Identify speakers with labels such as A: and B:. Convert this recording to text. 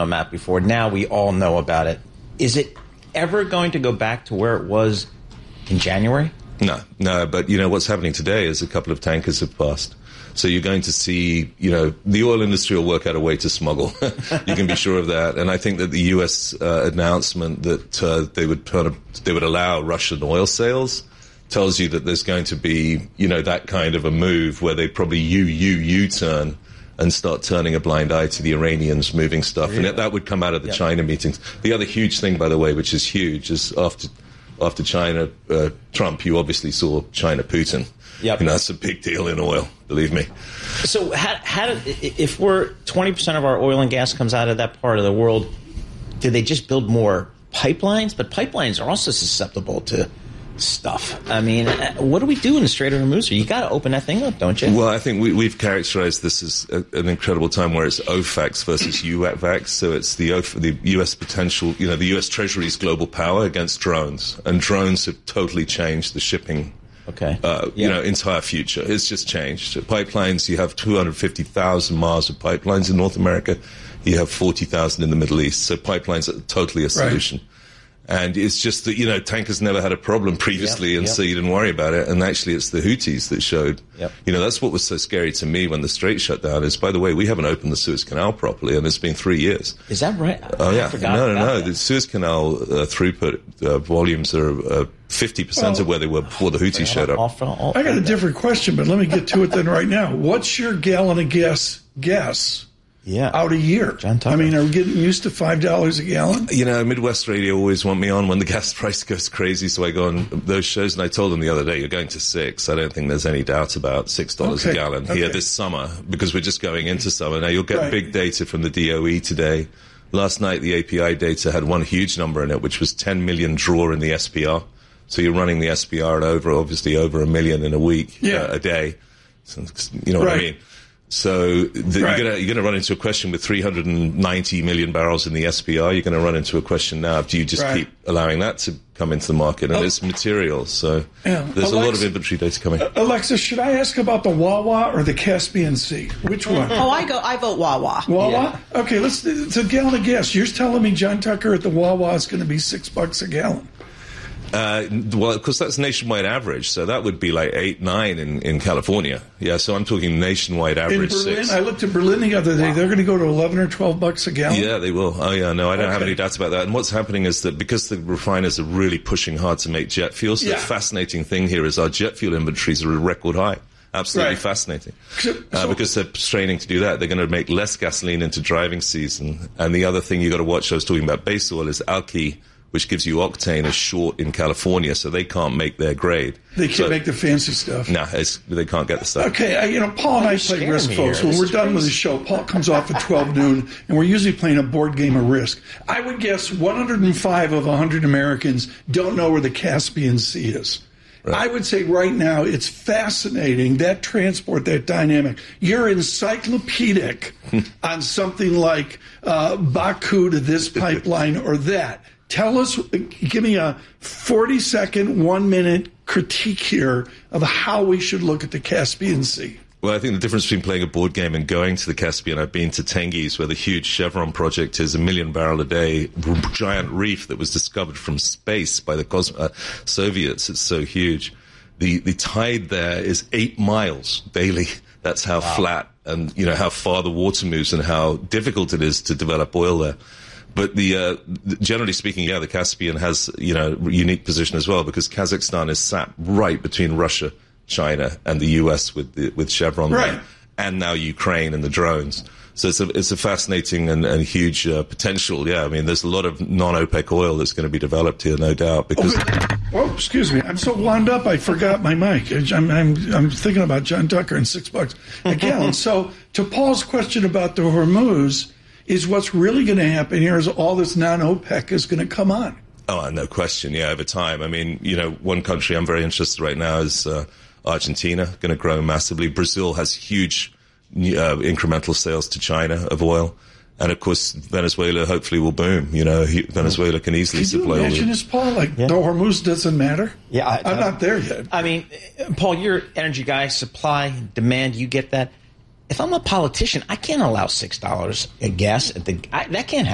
A: on Matt before. Now we all know about it. Is it ever going to go back to where it was in January?
B: No. But, what's happening today is a couple of tankers have passed. So you're going to see, the oil industry will work out a way to smuggle. You can be sure of that. And I think that the U.S. Announcement that they would allow Russian oil sales tells you that there's going to be, that kind of a move where they probably U-turn and start turning a blind eye to the Iranians moving stuff. Really? And that would come out of the China meetings. The other huge thing, by the way, which is huge, is after China, Trump, you obviously saw China Putin.
A: Yep.
B: That's a big deal in oil, believe me.
A: So if we're 20% of our oil and gas comes out of that part of the world, do they just build more pipelines? But pipelines are also susceptible to stuff. I mean, what do we do in the Strait of Hormuz? You got to open that thing up, don't you?
B: Well, I think we've characterized this as an incredible time where it's OFACs versus UVACs. So it's the U.S. potential, the U.S. Treasury's global power against drones. And drones have totally changed the shipping entire future. It's just changed. Pipelines, you have 250,000 miles of pipelines in North America. You have 40,000 in the Middle East. So pipelines are totally a solution. Right. And it's just that, tankers never had a problem previously, so you didn't worry about it. And actually, it's the Houthis that showed. Yep. That's what was so scary to me when the Strait shut down is, by the way, we haven't opened the Suez Canal properly, and it's been 3 years.
A: Is that right?
B: Oh, yeah. No. The Suez Canal throughput volumes are 50% of where they were before the Houthis showed up.
C: I got a different question, but let me get to it then right now. What's your gallon of gas guess?
A: Yeah.
C: Out a year. I mean, are we getting used to $5 a gallon?
B: Midwest Radio always want me on when the gas price goes crazy, so I go on those shows, and I told them the other day, you're going to $6. I don't think there's any doubt about $6 a gallon here this summer, because we're just going into summer. Now, you'll get big data from the DOE today. Last night, the API data had one huge number in it, which was 10 million draw in the SPR. So you're running the SPR at obviously over 1 million in a week, a day. So, what I mean? So you're going to run into a question with 390 million barrels in the SPR. You're going to run into a question now. Do you just keep allowing that to come into the market? And it's materials. So there's a lot of inventory data coming.
C: Alexa, should I ask about the Wawa or the Caspian Sea? Which one?
D: I vote Wawa.
C: Wawa? Yeah. Okay, it's a gallon of gas. You're telling me John Tucker at the Wawa is going to be $6 a gallon.
B: Well, of course, that's nationwide average, so that would be like 8, 9 in California. Yeah, so I'm talking nationwide average.
C: In Berlin,
B: 6.
C: I looked at Berlin the other day. They're going to go to $11 or $12 a gallon.
B: Yeah, they will. Oh, yeah, no, I don't have any doubts about that. And what's happening is that because the refiners are really pushing hard to make jet fuel, so the fascinating thing here is our jet fuel inventories are at a record high. Absolutely fascinating. Because they're straining to do that. They're going to make less gasoline into driving season. And the other thing you got to watch, I was talking about base oil, is alky, which gives you octane, is short in California, so they can't make their grade.
C: They can't make the fancy stuff.
B: No, they can't get the stuff.
C: Okay, Paul and I play Risk, folks. When we're done with the show, Paul comes off at 12 noon, and we're usually playing a board game of Risk. I would guess 105 of 100 Americans don't know where the Caspian Sea is. Right. I would say right now it's fascinating, that transport, that dynamic. You're encyclopedic on something like Baku to this pipeline or that. Tell us, give me a 40-second, 1-minute critique here of how we should look at the Caspian Sea.
B: Well, I think the difference between playing a board game and going to the Caspian, I've been to Tengiz, where the huge Chevron project is 1 million barrel a day, giant reef that was discovered from space by the Soviets. It's so huge. The tide there is 8 miles daily. That's how flat and, how far the water moves and how difficult it is to develop oil there. But generally speaking, the Caspian has, a unique position as well, because Kazakhstan is sat right between Russia, China, and the U.S. with Chevron there, and now Ukraine and the drones. So it's a fascinating and huge potential. Yeah, I mean, there's a lot of non-OPEC oil that's going to be developed here, no doubt. Because
C: excuse me, I'm so wound up I forgot my mic. I'm thinking about John Tucker and $6 a gallon. So to Paul's question about the Hormuz, is what's really going to happen here is all this non-OPEC is going to come on.
B: Oh, no question. Yeah, over time. I mean, one country I'm very interested right now is Argentina, going to grow massively. Brazil has huge incremental sales to China of oil. And, of course, Venezuela hopefully will boom. Venezuela can easily supply oil.
C: Can you imagine this, Paul? The Hormuz doesn't matter?
A: Yeah.
C: I'm not there yet.
A: I mean, Paul, you're an energy guy, supply, demand, you get that. If I'm a politician, I can't allow $6 a gas. That can't happen.